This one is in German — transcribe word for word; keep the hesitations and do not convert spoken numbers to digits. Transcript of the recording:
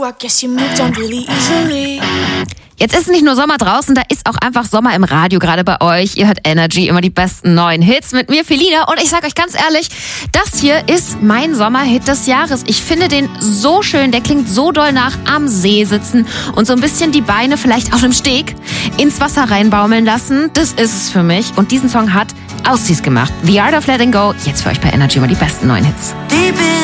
I guess you moved on really easily. Jetzt ist nicht nur Sommer draußen, da ist auch einfach Sommer im Radio, gerade bei euch. Ihr hört Energy, immer die besten neuen Hits mit mir, Felina. Und ich sag euch ganz ehrlich, das hier ist mein Sommerhit des Jahres. Ich finde den so schön, der klingt so doll nach am See sitzen und so ein bisschen die Beine vielleicht auf dem Steg ins Wasser reinbaumeln lassen. Das ist es für mich. Und diesen Song hat Aussies gemacht. The Art of Letting Go, jetzt für euch bei Energy immer die besten neuen Hits. Deep in